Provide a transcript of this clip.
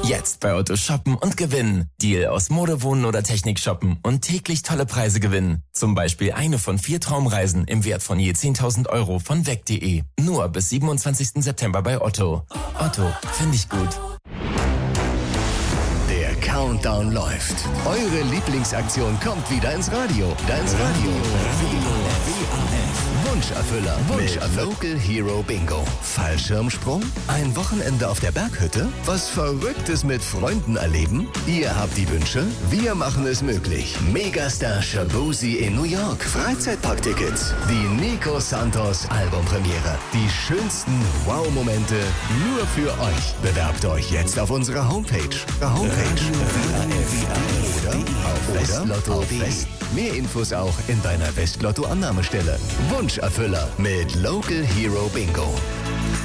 Jetzt bei Otto shoppen und gewinnen. Deal aus Mode, Wohnen oder Technik shoppen und täglich tolle Preise gewinnen. Zum Beispiel eine von 4 Traumreisen im Wert von je 10.000 Euro von weg.de. Nur bis 27. September bei Otto. Otto, finde ich gut. Der Countdown läuft. Eure Lieblingsaktion kommt wieder ins Radio. Wunscherfüller. Mit Local Hero Bingo. Fallschirmsprung? Ein Wochenende auf der Berghütte? Was Verrücktes mit Freunden erleben? Ihr habt die Wünsche? Wir machen es möglich. Megastar Shaboozey in New York. Freizeitparktickets. Die Nico Santos Albumpremiere. Die schönsten Wow-Momente nur für euch. Bewerbt euch jetzt auf unserer Homepage. Oder auf Westlotto.de. Mehr Infos auch in deiner Westlotto-Annahmestelle. Wunscherfüller mit Local Hero Bingo.